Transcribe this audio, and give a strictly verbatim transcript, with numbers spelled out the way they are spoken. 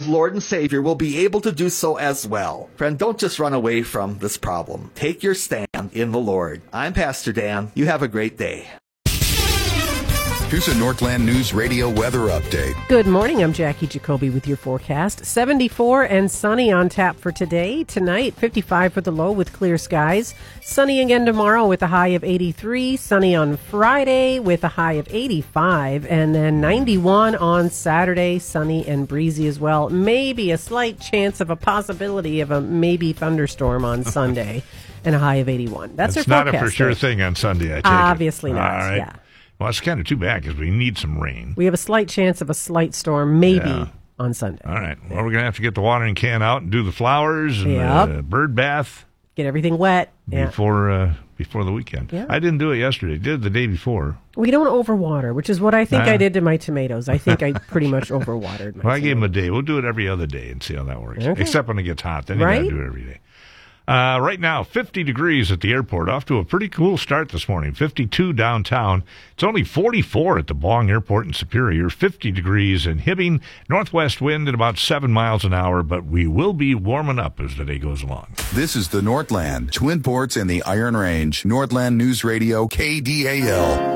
of Lord and Savior will be able to do so as well. Friend, don't just run away from this problem. Take your stand in the Lord. I'm Pastor Dan. You have a great day. Here's a Northland News Radio weather update. Good morning. I'm Jackie Jacoby with your forecast. seventy-four and sunny on tap for today. Tonight, fifty-five for the low with clear skies. Sunny again tomorrow with a high of eighty-three. Sunny on Friday with a high of eighty-five. And then ninety-one on Saturday. Sunny and breezy as well. Maybe a slight chance of a possibility of a maybe thunderstorm on Sunday. And a high of eighty-one. That's it's our forecast. It's not a for sure thing on Sunday, I take Obviously it. not, All right. yeah. Well, it's kind of too bad because we need some rain. We have a slight chance of a slight storm, maybe, Yeah. on Sunday. All right. Well, we're going to have to get the watering can out and do the flowers and Yep. the bird bath Get everything wet. Yeah. before uh, before the weekend. Yeah. I didn't do it yesterday. Did it the day before. We don't overwater, which is what I think Nah. I did to my tomatoes. I think I pretty much overwatered my Well, I gave them a tomatoes. day. We'll do it every other day and see how that works. Okay. Except when it gets hot. Then you Right? got to do it every day. Uh, right now, fifty degrees at the airport. Off to a pretty cool start this morning. fifty-two downtown. It's only forty-four at the Bong Airport in Superior. fifty degrees in Hibbing. Northwest wind at about seven miles an hour, but we will be warming up as the day goes along. This is the Northland, Twin Ports, and the Iron Range. Northland News Radio, K D A L.